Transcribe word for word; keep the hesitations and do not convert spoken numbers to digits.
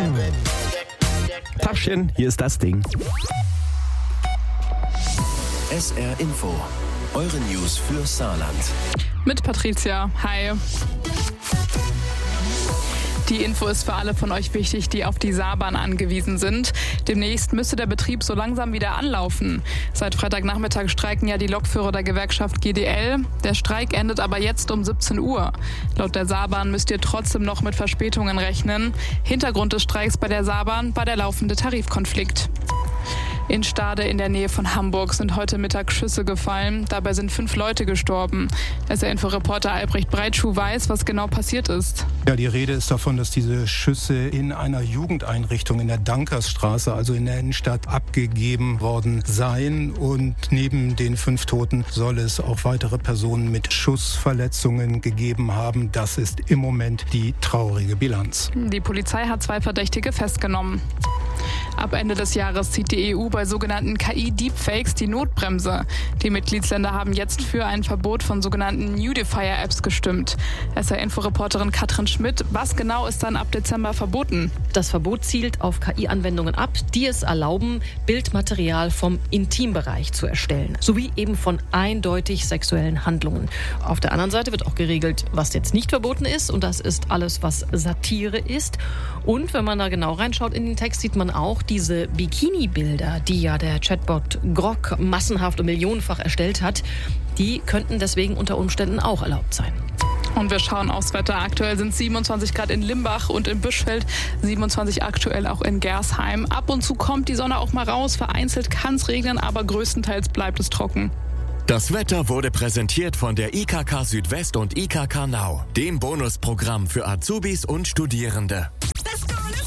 Tachchen, hier ist das Ding. S R Info, eure News für Saarland. Mit Patricia. Hi. Die Info ist für alle von euch wichtig, die auf die Saarbahn angewiesen sind. Demnächst müsste der Betrieb so langsam wieder anlaufen. Seit Freitagnachmittag streiken ja die Lokführer der Gewerkschaft G D L. Der Streik endet aber jetzt um siebzehn Uhr. Laut der Saarbahn müsst ihr trotzdem noch mit Verspätungen rechnen. Hintergrund des Streiks bei der Saarbahn war der laufende Tarifkonflikt. In Stade in der Nähe von Hamburg sind heute Mittag Schüsse gefallen. Dabei sind fünf Leute gestorben. S R-Info-Reporter Albrecht Breitschuh weiß, was genau passiert ist. Ja, die Rede ist davon, dass diese Schüsse in einer Jugendeinrichtung in der Dankersstraße, also in der Innenstadt, abgegeben worden seien. Und neben den fünf Toten soll es auch weitere Personen mit Schussverletzungen gegeben haben. Das ist im Moment die traurige Bilanz. Die Polizei hat zwei Verdächtige festgenommen. Ab Ende des Jahres zieht die E U bei sogenannten K I-Deepfakes die Notbremse. Die Mitgliedsländer haben jetzt für ein Verbot von sogenannten Nudifier-Apps gestimmt. S R-Info-Reporterin Katrin Schmidt, was genau ist dann ab Dezember verboten? Das Verbot zielt auf K I-Anwendungen ab, die es erlauben, Bildmaterial vom Intimbereich zu erstellen, sowie eben von eindeutig sexuellen Handlungen. Auf der anderen Seite wird auch geregelt, was jetzt nicht verboten ist, und das ist alles, was Satire ist. Und wenn man da genau reinschaut in den Text, sieht man auch diese Bikini-Bilder, die ja der Chatbot Grok massenhaft und millionenfach erstellt hat, die könnten deswegen unter Umständen auch erlaubt sein. Und wir schauen aufs Wetter. Aktuell sind siebenundzwanzig Grad in Limbach und in Büschfeld, siebenundzwanzig aktuell auch in Gersheim. Ab und zu kommt die Sonne auch mal raus, vereinzelt kann es regnen, aber größtenteils bleibt es trocken. Das Wetter wurde präsentiert von der I K K Südwest und I K K Now, dem Bonusprogramm für Azubis und Studierende. Das